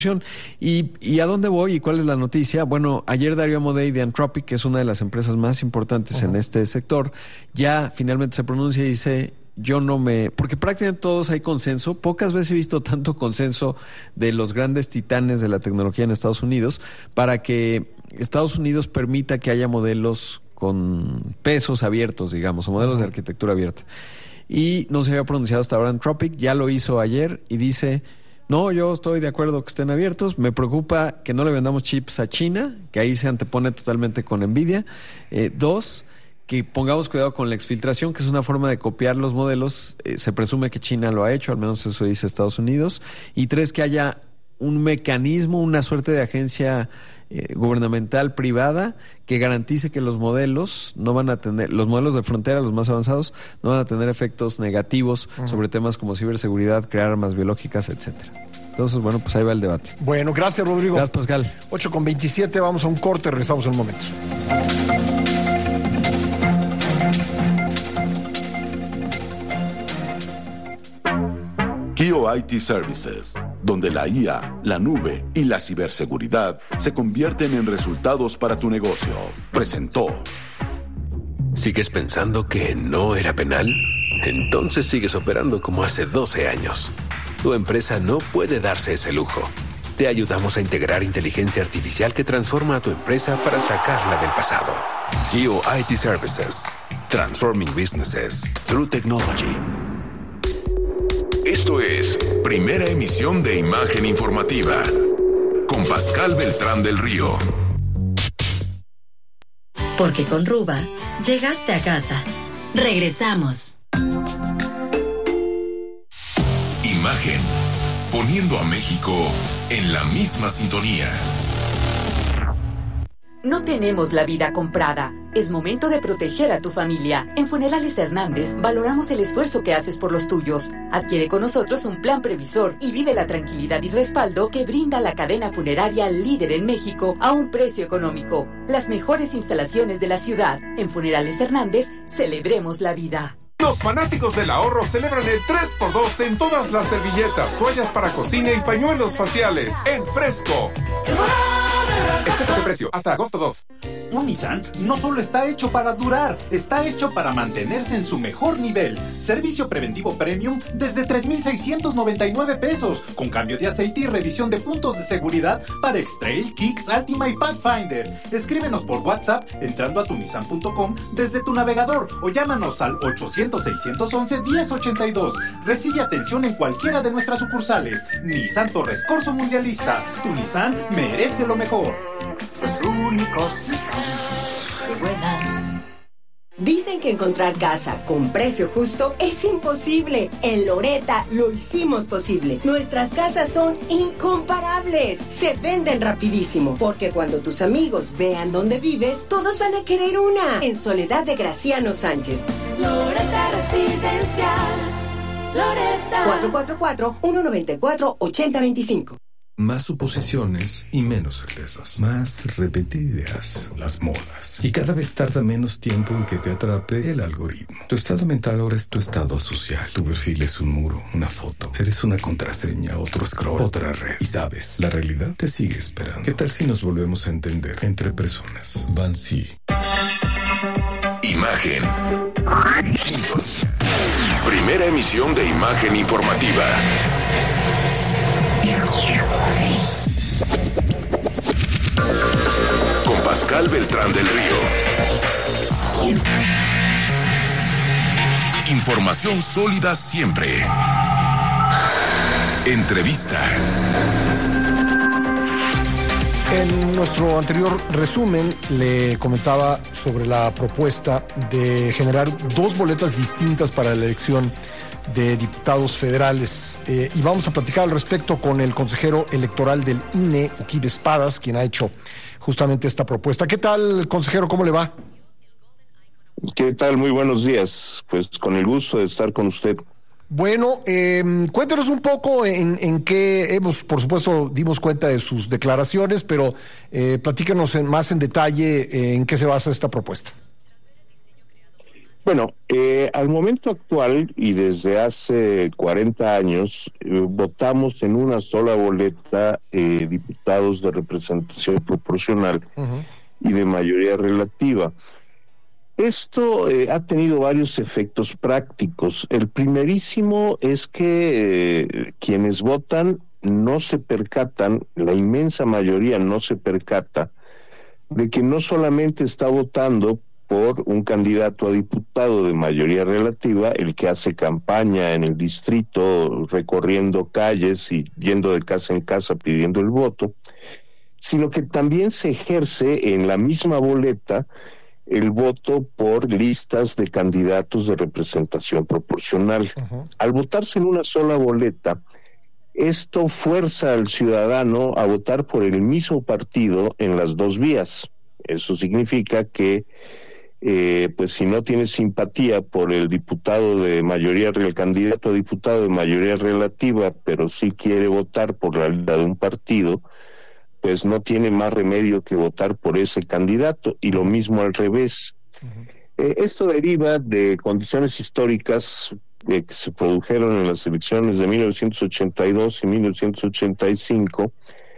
¿Y a dónde voy y cuál es la noticia? Bueno, ayer Darío Amodei de Anthropic, que es una de las empresas más importantes en este sector, ya finalmente se pronuncia y dice, porque prácticamente todos hay consenso, pocas veces he visto tanto consenso de los grandes titanes de la tecnología en Estados Unidos para que Estados Unidos permita que haya modelos con pesos abiertos, digamos, o modelos de arquitectura abierta. Y no se había pronunciado hasta ahora Anthropic, ya lo hizo ayer y dice... No, yo estoy de acuerdo que estén abiertos. Me preocupa que no le vendamos chips a China, que ahí se antepone totalmente con Nvidia. 2, que pongamos cuidado con la exfiltración, que es una forma de copiar los modelos. Se presume que China lo ha hecho, al menos eso dice Estados Unidos. Y 3, que haya un mecanismo, una suerte de agencia gubernamental privada que garantice que los modelos no van a tener, los modelos de frontera, los más avanzados, no van a tener efectos negativos sobre temas como ciberseguridad, crear armas biológicas, etcétera. Entonces, bueno, pues ahí va el debate. Bueno, gracias, Rodrigo. Gracias, Pascal. 8:27, vamos a un corte, regresamos en un momento. Kio IT Services, donde la IA, la nube y la ciberseguridad se convierten en resultados para tu negocio, presentó. ¿Sigues pensando que no era penal? Entonces sigues operando como hace 12 años. Tu empresa no puede darse ese lujo. Te ayudamos a integrar inteligencia artificial que transforma a tu empresa para sacarla del pasado. Kio IT Services, transforming businesses through technology. Esto es Primera Emisión de Imagen Informativa con Pascal Beltrán del Río. Porque con Ruba llegaste a casa. Regresamos. Imagen, poniendo a México en la misma sintonía. No tenemos la vida comprada. Es momento de proteger a tu familia. En Funerales Hernández valoramos el esfuerzo que haces por los tuyos. Adquiere con nosotros un plan previsor y vive la tranquilidad y respaldo que brinda la cadena funeraria líder en México a un precio económico. Las mejores instalaciones de la ciudad. En Funerales Hernández, celebremos la vida. Los fanáticos del ahorro celebran el 3x2 en todas las servilletas, toallas para cocina y pañuelos faciales en Fresco. Excepto de precio, hasta agosto 2. Un Nissan no solo está hecho para durar, está hecho para mantenerse en su mejor nivel. Servicio preventivo premium desde 3,699 pesos, con cambio de aceite y revisión de puntos de seguridad para X-Trail, Kicks, Altima y Pathfinder. Escríbenos por WhatsApp entrando a tunissan.com desde tu navegador o llámanos al 800-611-1082. Recibe atención en cualquiera de nuestras sucursales. Nissan Torres Corso Mundialista. Tu Nissan merece lo mejor. Los únicos Nissan que vuelan. Dicen que encontrar casa con precio justo es imposible. En Loretta lo hicimos posible. Nuestras casas son incomparables. Se venden rapidísimo. Porque cuando tus amigos vean dónde vives, todos van a querer una. En Soledad de Graciano Sánchez. Loretta Residencial. Loretta. 444-194-8025. Más suposiciones y menos certezas. Más repetidas las modas. Y cada vez tarda menos tiempo en que te atrape el algoritmo. Tu estado mental ahora es tu estado social. Tu perfil es un muro, una foto. Eres una contraseña, otro scroll, otra red. Y sabes, la realidad te sigue esperando. ¿Qué tal si nos volvemos a entender entre personas? Vansi. Imagen. Primera emisión de Imagen Informativa. Con Pascal Beltrán del Río. Información sólida siempre. Entrevista. En nuestro anterior resumen le comentaba sobre la propuesta de generar dos boletas distintas para la elección de diputados federales. Y vamos a platicar al respecto con el consejero electoral del INE, Uquibe Espadas, quien ha hecho justamente esta propuesta. ¿Qué tal, consejero? ¿Cómo le va? ¿Qué tal? Muy buenos días. Pues con el gusto de estar con usted. Bueno, cuéntenos un poco en qué por supuesto, dimos cuenta de sus declaraciones, pero platíquenos más en detalle en qué se basa esta propuesta. Bueno, al momento actual y desde hace 40 años, votamos en una sola boleta diputados de representación proporcional y de mayoría relativa. Esto ha tenido varios efectos prácticos. El primerísimo es que quienes votan no se percatan, la inmensa mayoría no se percata, de que no solamente está votando por un candidato a diputado de mayoría relativa, el que hace campaña en el distrito, recorriendo calles y yendo de casa en casa pidiendo el voto, sino que también se ejerce en la misma boleta el voto por listas de candidatos de representación proporcional. Al votarse en una sola boleta, esto fuerza al ciudadano a votar por el mismo partido en las dos vías. Eso significa que pues si no tiene simpatía por el diputado de mayoría, el candidato a diputado de mayoría relativa, pero sí quiere votar por la lista de un partido, pues no tiene más remedio que votar por ese candidato, y lo mismo al revés. Esto deriva de condiciones históricas que se produjeron en las elecciones de 1982 y 1985,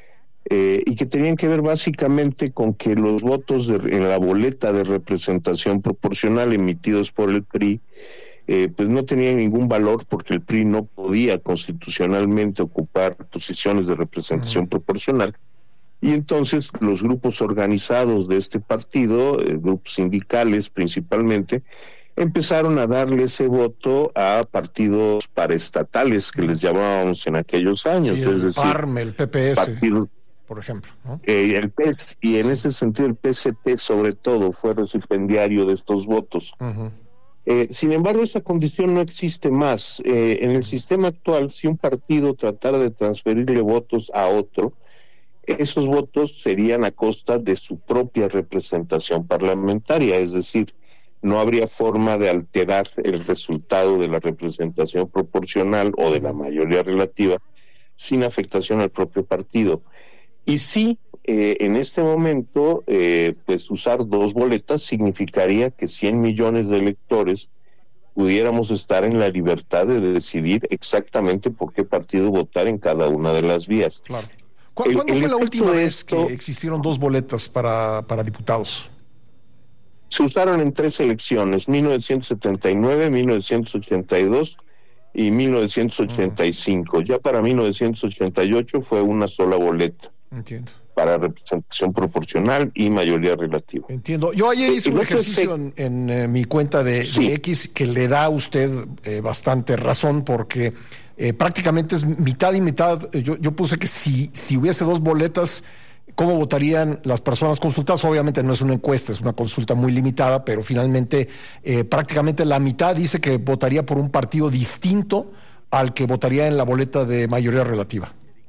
y que tenían que ver básicamente con que los votos en la boleta de representación proporcional emitidos por el PRI pues no tenían ningún valor, porque el PRI no podía constitucionalmente ocupar posiciones de representación proporcional, y entonces los grupos organizados de este partido, grupos sindicales principalmente, empezaron a darle ese voto a partidos paraestatales que les llamábamos en aquellos años, sí, es decir, PARM, el PPS, partidos, por ejemplo, ¿no? El PES, y en ese sentido el PST sobre todo fue recipiendario de estos votos. Sin embargo, esa condición no existe más. En el sistema actual, si un partido tratara de transferirle votos a otro, esos votos serían a costa de su propia representación parlamentaria, es decir, no habría forma de alterar el resultado de la representación proporcional o de la mayoría relativa sin afectación al propio partido. Y sí, en este momento, pues usar dos boletas significaría que 100 millones de electores pudiéramos estar en la libertad de decidir exactamente por qué partido votar en cada una de las vías. Claro. ¿Cuándo fue la última vez que existieron dos boletas para diputados? Se usaron en 3 elecciones, 1979, 1982 y 1985. Ya para 1988 fue una sola boleta. Entiendo. Para representación proporcional y mayoría relativa. Entiendo. Yo ayer hice un ejercicio en mi cuenta de X que le da a usted bastante razón, porque prácticamente es mitad y mitad. Yo puse que si hubiese dos boletas, ¿cómo votarían las personas consultadas? Obviamente no es una encuesta, es una consulta muy limitada, pero finalmente prácticamente la mitad dice que votaría por un partido distinto al que votaría en la boleta de mayoría relativa.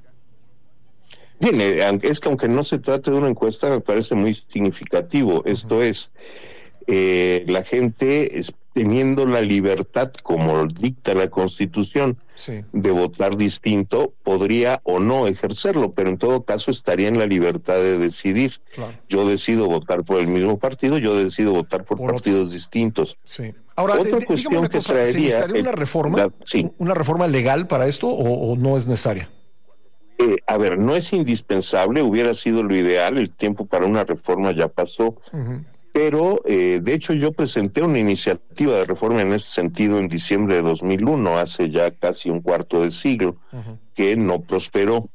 Bien, es que aunque no se trate de una encuesta, me parece muy significativo. Esto es, la gente teniendo la libertad, como dicta la Constitución, de votar distinto, podría o no ejercerlo, pero en todo caso estaría en la libertad de decidir. Claro. Yo decido votar por el mismo partido, yo decido votar por partidos distintos. Sí. Ahora, otra cuestión una cosa, que traería, ¿se necesitaría una reforma, una reforma legal para esto o no es necesaria? A ver, no es indispensable, hubiera sido lo ideal, el tiempo para una reforma ya pasó, pero de hecho yo presenté una iniciativa de reforma en ese sentido en diciembre de 2001, hace ya casi un cuarto de siglo, que no prosperó.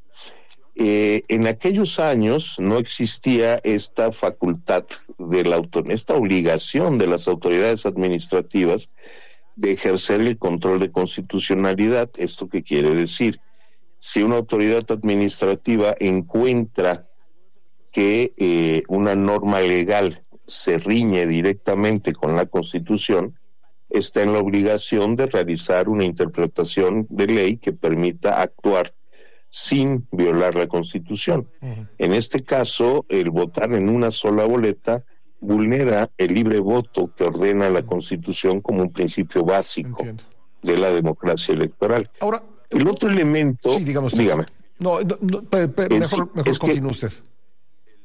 En aquellos años no existía esta facultad de esta obligación de las autoridades administrativas de ejercer el control de constitucionalidad. ¿Esto qué quiere decir? Si una autoridad administrativa encuentra que una norma legal se riñe directamente con la Constitución, está en la obligación de realizar una interpretación de ley que permita actuar sin violar la Constitución. En este caso, el votar en una sola boleta vulnera el libre voto que ordena la Constitución como un principio básico de la democracia electoral. Ahora, el otro elemento... Sí, dígame. No, mejor continúe usted.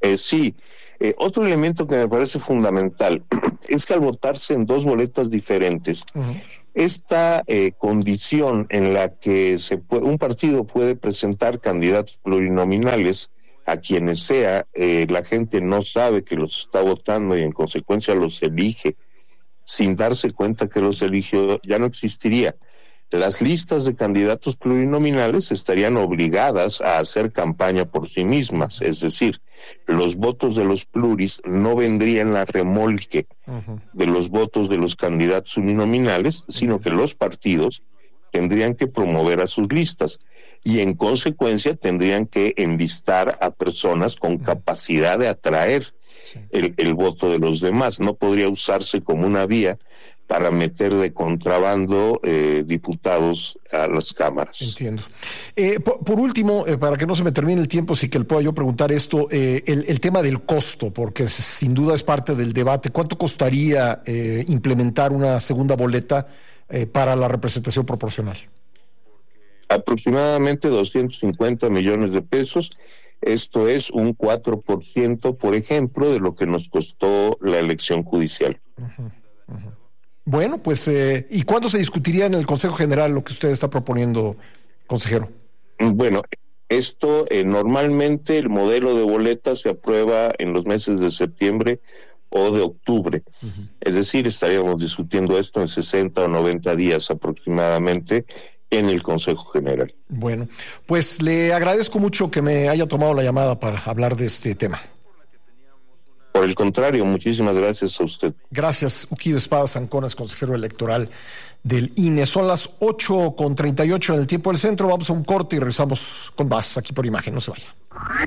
Sí. Otro elemento que me parece fundamental es que al votarse en dos boletas diferentes, esta condición en la que un partido puede presentar candidatos plurinominales a quienes sea, la gente no sabe que los está votando y en consecuencia los elige sin darse cuenta que los eligió, ya no existiría. Las listas de candidatos plurinominales estarían obligadas a hacer campaña por sí mismas, es decir, los votos de los pluris no vendrían a remolque de los votos de los candidatos uninominales, sino que los partidos tendrían que promover a sus listas y en consecuencia tendrían que enlistar a personas con capacidad de atraer el voto de los demás. No podría usarse como una vía para meter de contrabando diputados a las cámaras. Entiendo. Por último, para que no se me termine el tiempo, sí que le pueda yo preguntar esto, el tema del costo, porque sin duda es parte del debate. ¿Cuánto costaría implementar una segunda boleta para la representación proporcional? Aproximadamente 250 millones de pesos. Esto es un 4%, por ejemplo, de lo que nos costó la elección judicial. Bueno, pues, ¿y cuándo se discutiría en el Consejo General lo que usted está proponiendo, consejero? Bueno, esto normalmente el modelo de boleta se aprueba en los meses de septiembre o de octubre. Es decir, estaríamos discutiendo esto en 60 o 90 días aproximadamente en el Consejo General. Bueno, pues le agradezco mucho que me haya tomado la llamada para hablar de este tema. Por el contrario, muchísimas gracias a usted. Gracias, Uquío Espadas Anconas, consejero electoral del INE. Son las 8:38 en el tiempo del centro. Vamos a un corte y regresamos con más aquí por Imagen. No se vaya.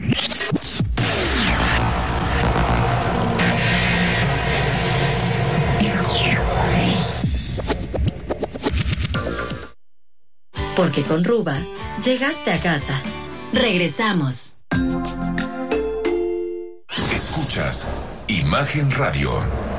Porque con Ruba llegaste a casa. Regresamos. Escuchas Imagen Radio.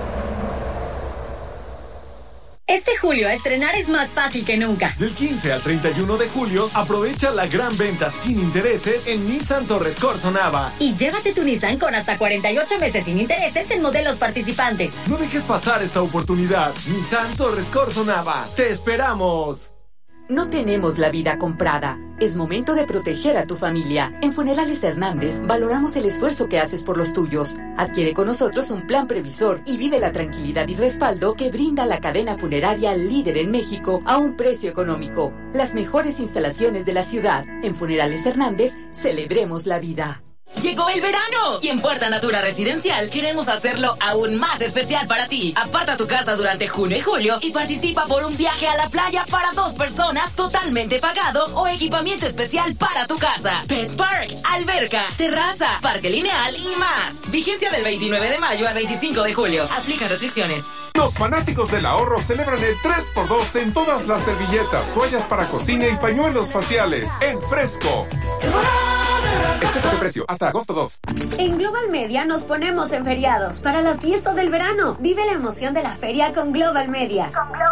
Este julio estrenar es más fácil que nunca. Del 15 al 31 de julio, aprovecha la gran venta sin intereses en Nissan Torres Corzo Nava. Y llévate tu Nissan con hasta 48 meses sin intereses en modelos participantes. No dejes pasar esta oportunidad. Nissan Torres Corzo Nava. ¡Te esperamos! No tenemos la vida comprada. Es momento de proteger a tu familia. En Funerales Hernández valoramos el esfuerzo que haces por los tuyos. Adquiere con nosotros un plan previsor y vive la tranquilidad y respaldo que brinda la cadena funeraria líder en México a un precio económico. Las mejores instalaciones de la ciudad. En Funerales Hernández, celebremos la vida. ¡Llegó el verano! Y en Puerta Natura Residencial queremos hacerlo aún más especial para ti. Aparta tu casa durante junio y julio y participa por un viaje a la playa para 2 personas totalmente pagado o equipamiento especial para tu casa. Pet Park, alberca, terraza, parque lineal y más. Vigencia del 29 de mayo al 25 de julio. Aplican restricciones. Los fanáticos del ahorro celebran el 3x2 en todas las servilletas, toallas para cocina y pañuelos faciales en Fresco. Excepto de precio, hasta agosto 2. En Global Media nos ponemos en feriados para la fiesta del verano. Vive la emoción de la feria con Global Media.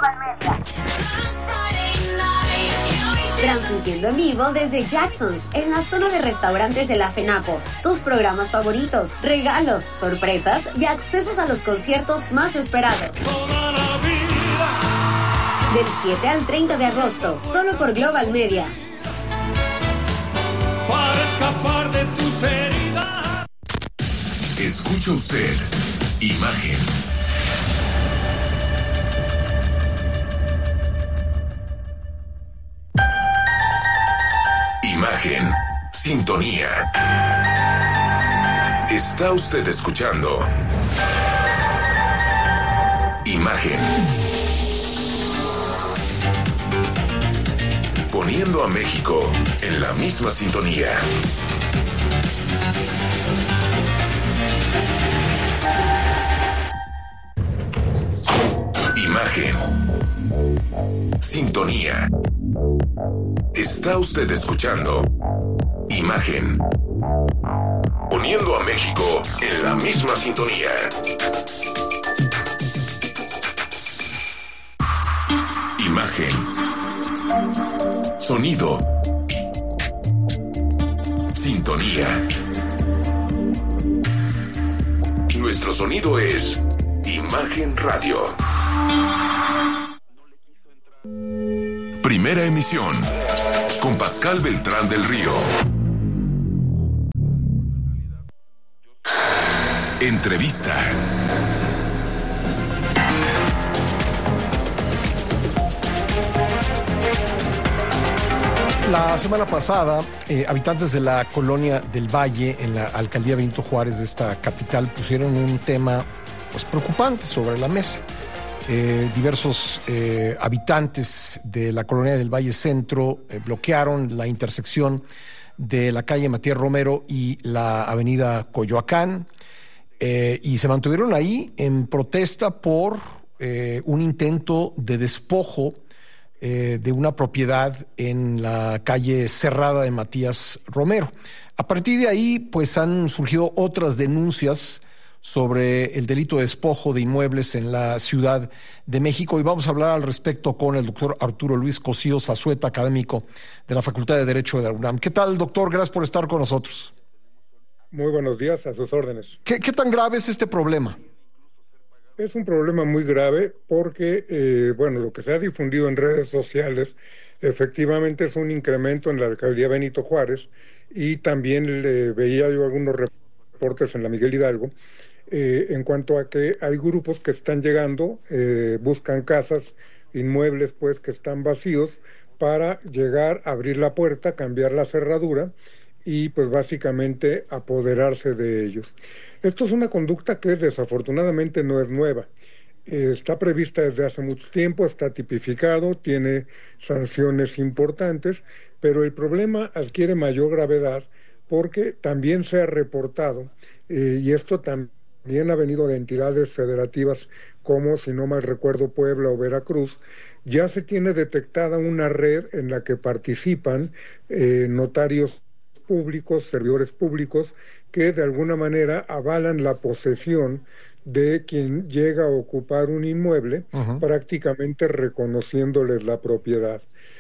Transmitiendo en vivo desde Jackson's, en la zona de restaurantes de la FENAPO. Tus programas favoritos, regalos, sorpresas y accesos a los conciertos más esperados. Del 7 al 30 de agosto, solo por Global Media. Para escapar de tus heridas. Escucha usted Imagen. Imagen, sintonía. Está usted escuchando Imagen. Poniendo a México en la misma sintonía. Imagen. Sintonía. Está usted escuchando Imagen. Poniendo a México en la misma sintonía. Imagen. Sonido. Sintonía. Nuestro sonido es Imagen Radio. Primera emisión con Pascal Beltrán del Río. Entrevista. La semana pasada, habitantes de la colonia del Valle, en la alcaldía Benito Juárez de esta capital, pusieron un tema pues preocupante sobre la mesa. Diversos habitantes de la colonia del Valle Centro bloquearon la intersección de la calle Matías Romero y la avenida Coyoacán y se mantuvieron ahí en protesta por un intento de despojo de una propiedad en la calle cerrada de Matías Romero. A partir de ahí, pues han surgido otras denuncias sobre el delito de despojo de inmuebles en la Ciudad de México y vamos a hablar al respecto con el doctor Arturo Luis Cosío Zazueta, académico de la Facultad de Derecho de la UNAM. ¿Qué tal, doctor? Gracias por estar con nosotros. Muy buenos días, a sus órdenes. ¿Qué tan grave es este problema? Es un problema muy grave porque, lo que se ha difundido en redes sociales efectivamente es un incremento en la alcaldía Benito Juárez y también veía yo algunos reportes en la Miguel Hidalgo en cuanto a que hay grupos que están llegando, buscan casas, inmuebles pues que están vacíos para llegar, abrir la puerta, cambiar la cerradura y pues básicamente apoderarse de ellos. Esto es una conducta que desafortunadamente no es nueva. Está prevista desde hace mucho tiempo, está tipificado, tiene sanciones importantes, pero el problema adquiere mayor gravedad porque también se ha reportado, y esto también ha venido de entidades federativas como, si no mal recuerdo, Puebla o Veracruz, ya se tiene detectada una red en la que participan notarios públicos, servidores públicos, que de alguna manera avalan la posesión de quien llega a ocupar un inmueble, prácticamente reconociéndoles la propiedad.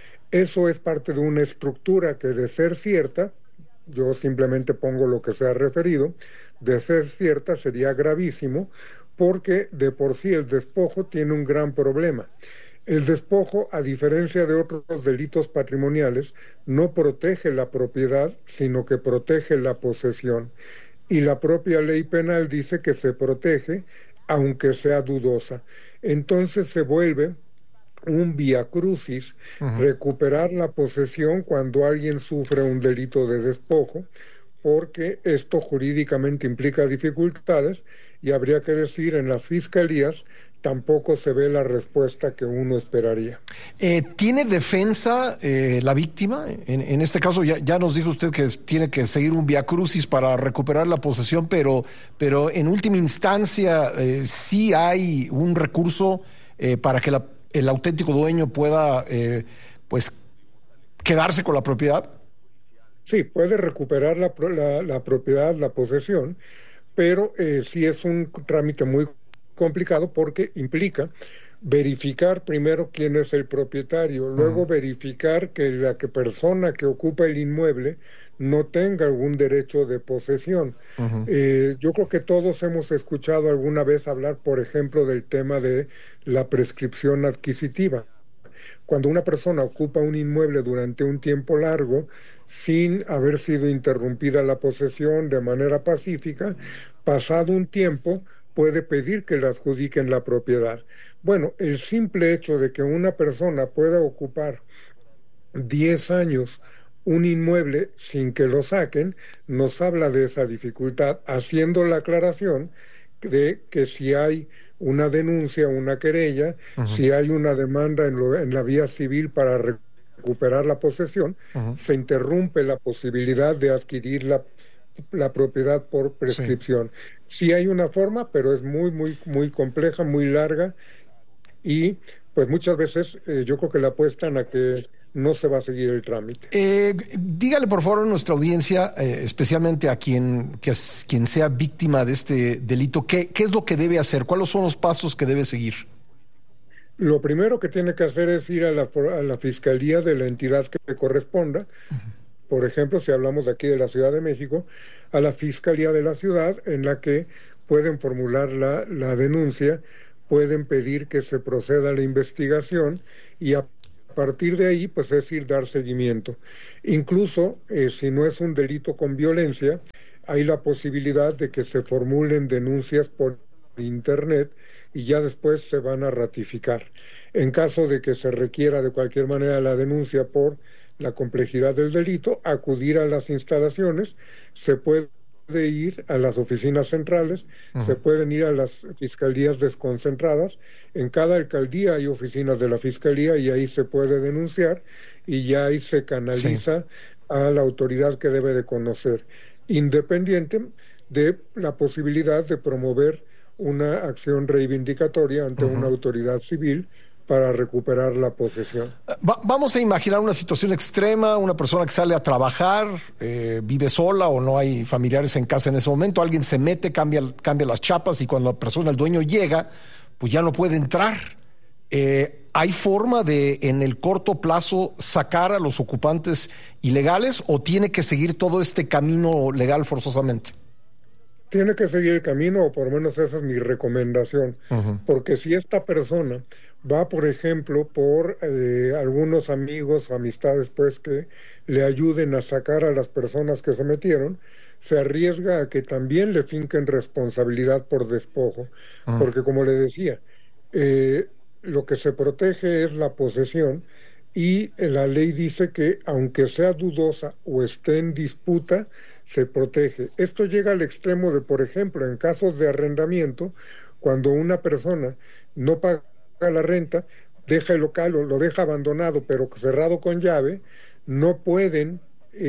Eso es parte de una estructura que, de ser cierta, yo simplemente pongo lo que se ha referido, de ser cierta sería gravísimo, porque de por sí el despojo tiene un gran problema. El despojo, a diferencia de otros delitos patrimoniales, no protege la propiedad, sino que protege la posesión. Y la propia ley penal dice que se protege, aunque sea dudosa. Entonces se vuelve un viacrucis recuperar la posesión cuando alguien sufre un delito de despojo, porque esto jurídicamente implica dificultades y habría que decir en las fiscalías tampoco se ve la respuesta que uno esperaría. ¿Tiene defensa la víctima? En este caso ya nos dijo usted que tiene que seguir un viacrucis para recuperar la posesión, pero en última instancia sí hay un recurso para que el auténtico dueño pueda quedarse con la propiedad. Sí, puede recuperar la propiedad, la posesión, pero sí es un trámite muy complicado porque implica verificar primero quién es el propietario, luego verificar que la persona que ocupa el inmueble no tenga algún derecho de posesión. Yo creo que todos hemos escuchado alguna vez hablar, por ejemplo, del tema de la prescripción adquisitiva. Cuando una persona ocupa un inmueble durante un tiempo largo, sin haber sido interrumpida la posesión de manera pacífica, pasado un tiempo, puede pedir que le adjudiquen la propiedad. Bueno, el simple hecho de que una persona pueda ocupar 10 años un inmueble sin que lo saquen, nos habla de esa dificultad, haciendo la aclaración de que si hay una denuncia, una querella, si hay una demanda en la vía civil para recuperar la posesión, se interrumpe la posibilidad de adquirir la propiedad por prescripción. Sí hay una forma, pero es muy, muy, muy compleja, muy larga, y pues muchas veces yo creo que le apuestan a que no se va a seguir el trámite. Dígale por favor a nuestra audiencia, especialmente a quien sea víctima de este delito, ¿qué es lo que debe hacer? ¿Cuáles son los pasos que debe seguir? Lo primero que tiene que hacer es ir a la fiscalía de la entidad que le corresponda, por ejemplo, si hablamos de aquí de la Ciudad de México, a la Fiscalía de la Ciudad, en la que pueden formular la denuncia, pueden pedir que se proceda a la investigación y a partir de ahí, pues es ir dar seguimiento. Incluso, si no es un delito con violencia, hay la posibilidad de que se formulen denuncias por Internet y ya después se van a ratificar. En caso de que se requiera de cualquier manera la denuncia por la complejidad del delito, acudir a las instalaciones, se puede ir a las oficinas centrales, se pueden ir a las fiscalías desconcentradas. En cada alcaldía hay oficinas de la fiscalía y ahí se puede denunciar y ya ahí se canaliza a la autoridad que debe de conocer, independiente de la posibilidad de promover una acción reivindicatoria ante una autoridad civil para recuperar la posesión. Vamos a imaginar una situación extrema, una persona que sale a trabajar, vive sola o no hay familiares en casa en ese momento, alguien se mete, cambia las chapas y cuando la persona, el dueño llega, pues ya no puede entrar. ¿Hay forma de, en el corto plazo, sacar a los ocupantes ilegales o tiene que seguir todo este camino legal forzosamente? Tiene que seguir el camino, o por lo menos esa es mi recomendación, porque si esta persona va, por ejemplo, por algunos amigos o amistades, pues, que le ayuden a sacar a las personas que se metieron, se arriesga a que también le finquen responsabilidad por despojo, porque como le decía, lo que se protege es la posesión y la ley dice que aunque sea dudosa o esté en disputa, se protege. Esto llega al extremo de, por ejemplo, en casos de arrendamiento, cuando una persona no paga la renta, deja el local o lo deja abandonado pero cerrado con llave, no puedes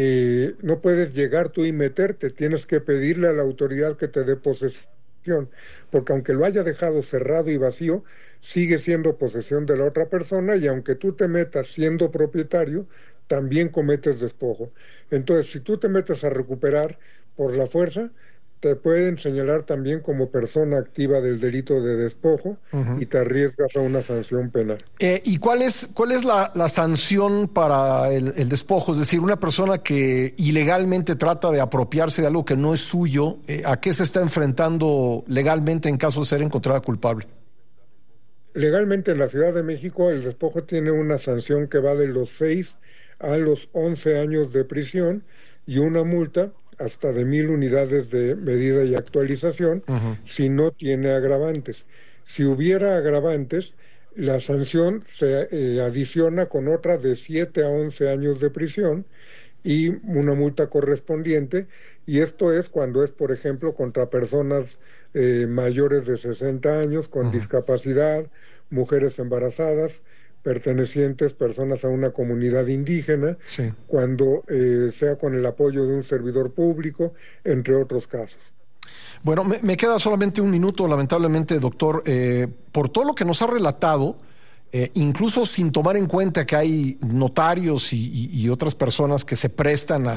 llegar tú y meterte, tienes que pedirle a la autoridad que te dé posesión, porque aunque lo haya dejado cerrado y vacío, sigue siendo posesión de la otra persona y aunque tú te metas siendo propietario, también cometes despojo. Entonces, si tú te metes a recuperar por la fuerza, te pueden señalar también como persona activa del delito de despojo y te arriesgas a una sanción penal. ¿Y cuál es la sanción para el despojo? Es decir, una persona que ilegalmente trata de apropiarse de algo que no es suyo, ¿a qué se está enfrentando legalmente en caso de ser encontrada culpable? Legalmente en la Ciudad de México el despojo tiene una sanción que va de los 6 a los 11 años de prisión y una multa hasta de 1,000 unidades de medida y actualización si no tiene agravantes. Si hubiera agravantes, la sanción se adiciona con otra de 7 a 11 años de prisión y una multa correspondiente, y esto es cuando es, por ejemplo, contra personas mayores de 60 años con discapacidad, mujeres embarazadas, pertenecientes personas a una comunidad indígena, cuando sea con el apoyo de un servidor público, entre otros casos. Bueno, me queda solamente un minuto, lamentablemente, doctor. Por todo lo que nos ha relatado, incluso sin tomar en cuenta que hay notarios y otras personas que se prestan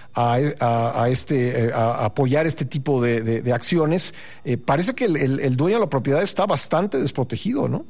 a apoyar este tipo de acciones, parece que el dueño de la propiedad está bastante desprotegido, ¿no?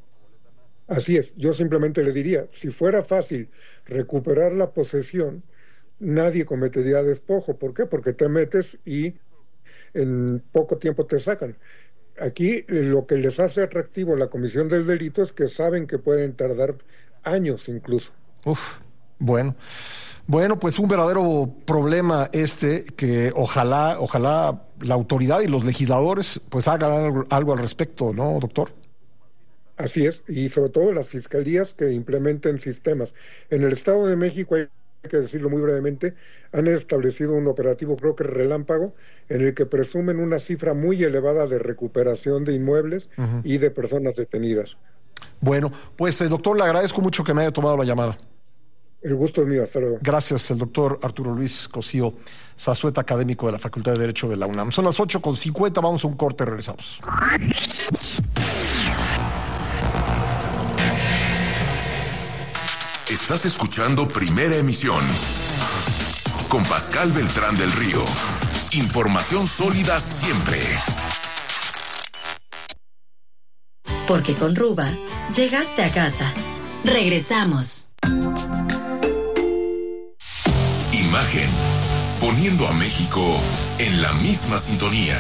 Así es, yo simplemente le diría, si fuera fácil recuperar la posesión, nadie cometería despojo. ¿Por qué? Porque te metes y en poco tiempo te sacan. Aquí lo que les hace atractivo la comisión del delito es que saben que pueden tardar años incluso. Bueno, pues un verdadero problema que ojalá la autoridad y los legisladores pues hagan algo al respecto, ¿no, doctor? Así es, y sobre todo las fiscalías que implementen sistemas. En el Estado de México, hay que decirlo muy brevemente, han establecido un operativo, creo que relámpago, en el que presumen una cifra muy elevada de recuperación de inmuebles y de personas detenidas. Bueno, pues doctor, le agradezco mucho que me haya tomado la llamada. El gusto es mío, hasta luego. Gracias, el doctor Arturo Luis Cosío Zazueta, académico de la Facultad de Derecho de la UNAM. Son las 8:50, vamos a un corte, regresamos. Estás escuchando Primera Emisión con Pascal Beltrán del Río. Información sólida siempre. Porque con Ruba llegaste a casa. Regresamos. poniendo a México en la misma sintonía.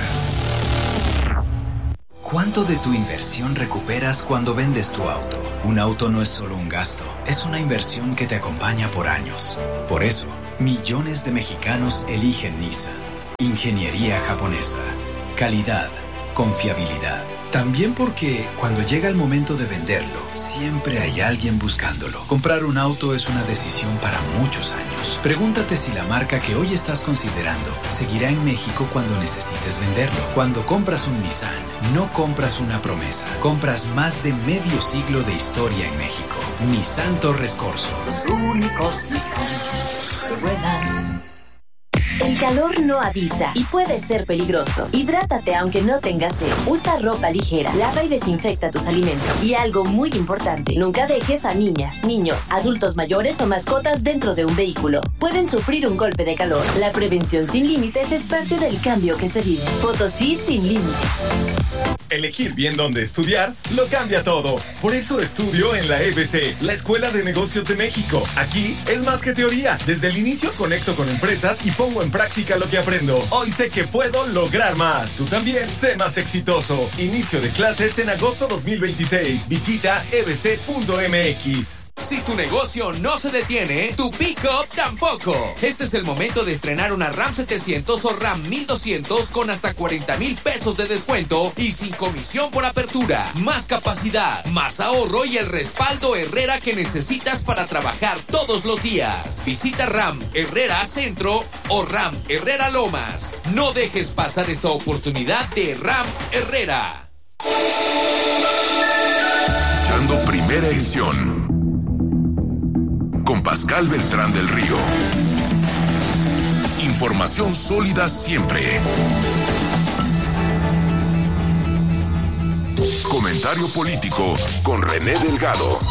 ¿Cuánto de tu inversión recuperas cuando vendes tu auto? Un auto no es solo un gasto, es una inversión que te acompaña por años. Por eso, millones de mexicanos eligen Nissan. Ingeniería japonesa, calidad, confiabilidad. También porque cuando llega el momento de venderlo, siempre hay alguien buscándolo. Comprar un auto es una decisión para muchos años. Pregúntate si la marca que hoy estás considerando seguirá en México cuando necesites venderlo. Cuando compras un Nissan, no compras una promesa, compras más de medio siglo de historia en México. Nissan Torres Corso. Los únicos Nissan que vuelan. El calor no avisa y puede ser peligroso. Hidrátate aunque no tengas sed. Usa ropa ligera, lava y desinfecta tus alimentos. Y algo muy importante, nunca dejes a niñas, niños, adultos mayores o mascotas dentro de un vehículo. Pueden sufrir un golpe de calor. La prevención sin límites es parte del cambio que se vive. Potosí sin límites. Elegir bien dónde estudiar lo cambia todo. Por eso estudio en la EBC, la Escuela de Negocios de México. Aquí es más que teoría. Desde el inicio conecto con empresas y pongo en práctica lo que aprendo. Hoy sé que puedo lograr más. Tú también, sé más exitoso. Inicio de clases en agosto 2026. Visita ebc.mx. Si tu negocio no se detiene, tu pick-up tampoco. Este es el momento de estrenar una RAM 700 o RAM 1200 con hasta 40,000 pesos de descuento y sin comisión por apertura. Más capacidad, más ahorro y el respaldo Herrera que necesitas para trabajar todos los días. Visita RAM Herrera Centro o RAM Herrera Lomas. No dejes pasar esta oportunidad de RAM Herrera. Escuchando Primera Edición con Pascal Beltrán del Río. Información sólida siempre. Comentario político con René Delgado.